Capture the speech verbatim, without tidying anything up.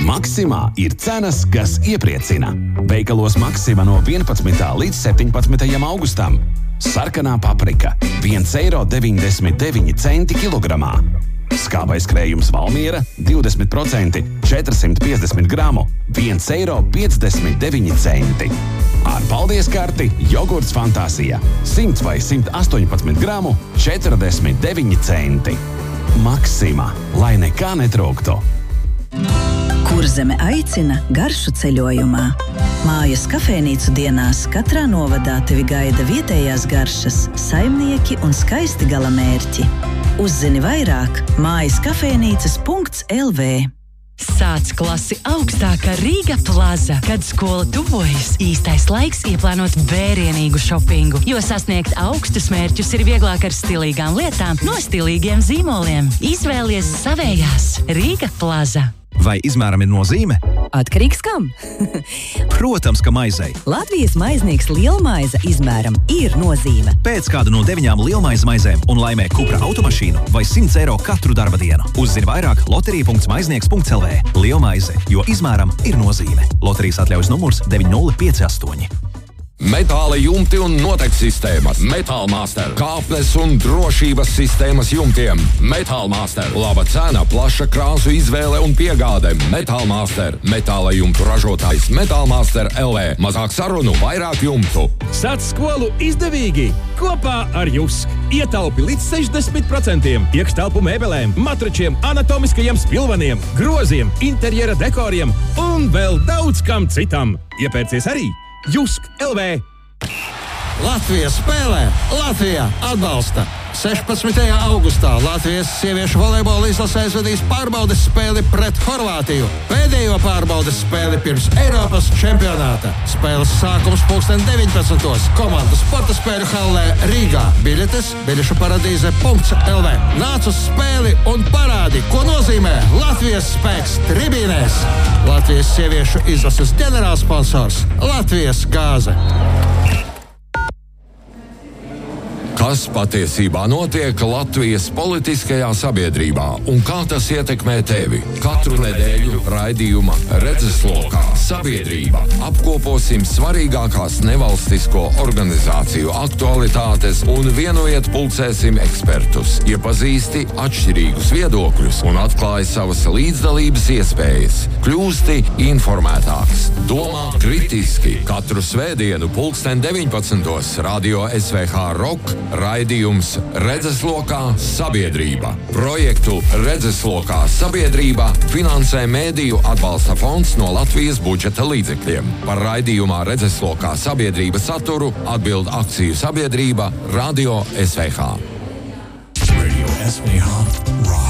Maksimā ir cenas, kas iepriecina. Veikalos Maksima no vienpadsmitā līdz septiņpadsmitajam augustam. Sarkanā paprika – viens eiro deviņdesmit deviņi centi kilogramā. Skābais krējums Valmiera – divdesmit procenti, četrsimt piecdesmit gramu – viens eiro piecdesmit deviņi centi. Ar paldies karti jogurts Fantāsija – simt vai simt astoņpadsmit gramu – četrdesmit deviņi centi. Maksima, lai nekā netrūktu. Kurzeme aicina garšu ceļojumā. Mājas kafejnīcu dienās katrā novadā tevi gaida vietējās garšas, saimnieki un skaisti galamērķi. Uzzini vairāk mājas kafejnīcas punkts el vē. Sāc klasi augstākā Rīga Plaza. Kad skola tuvojas, īstais laiks ieplānot vērienīgu šopingu, jo sasniegt augstus mērķus ir vieglāk ar stilīgām lietām no stilīgiem zīmoliem. Izvēlies savējās Rīga Plaza. Vai izmēram ir nozīme? Atkarīgs kam? Protams, ka maizei. Latvijas maiznieks lielmaize izmēram ir nozīme. Pēc kādu no deviņām lielmaize maizēm un laimē Cupra automašīnu vai simts eiro katru darba dienu. Uzzini vairāk loterija punkts maiznieks punkts el vē. Lielmaize, jo izmēram ir nozīme. Loterijas atļaujas numurs deviņi nulle pieci astoņi. Metāla jumti un notek sistēmas. Metālmaster. Kāpnes un drošības sistēmas jumtiem. Metālmaster. Laba cena, plaša krāsu izvēle un piegāde. Metālmaster. Metāla jumtu ražotājs Metālmaster el vē. Mazāk sarunu, vairāk jumtu. Sāc skolu izdevīgi! Kopā ar Jusk. Ietaupi līdz sešdesmit procentiem. Iekštelpu mēbelēm, matračiem, anatomiskajiem spilvaniem, groziem, interjera dekoriem un vēl daudz kam citam. Iepērcies arī Jusk el vē. Latvija spēlē, Latvija atbalsta. sešpadsmitajā augustā Latvijas sieviešu volejbola izlase aizvedīs pārbaudes spēli pret Horvātiju. Pēdējo pārbaudes spēli pirms Eiropas čempionāta. Spēles sākums pulksten deviņpadsmitos. Komandu sporta spēļu hallē Rīgā. Biļetes biļešu paradīze punkts el vē. Nāc uz spēli un parādi, ko nozīmē Latvijas spēks tribīnēs. Latvijas sieviešu izlases ģenerālsponsors Latvijas gāze. Kas patiesībā notiek Latvijas politiskajā sabiedrībā un kā tas ietekmē tevi? Katru nedēļu raidījuma Redzeslokā sabiedrība apkoposim svarīgākās nevalstisko organizāciju aktualitātes un vienojiet pulcēsim ekspertus, iepazīsti atšķirīgus viedokļus un atklāj savas līdzdalības iespējas. Kļūsti informētāks, domā kritiski. Katru svētdienu pulksten deviņpadsmitos Radio es vē hā Rock raidījums Redzeslokā sabiedrība. Projektu Redzeslokā sabiedrība finansē Mēdīju atbalsta fonds no Latvijas budžeta līdzekļiem. Par raidījumā Redzeslokā sabiedrība saturu atbild akciju sabiedrība Radio es vē hā. Radio es vē hā Rock.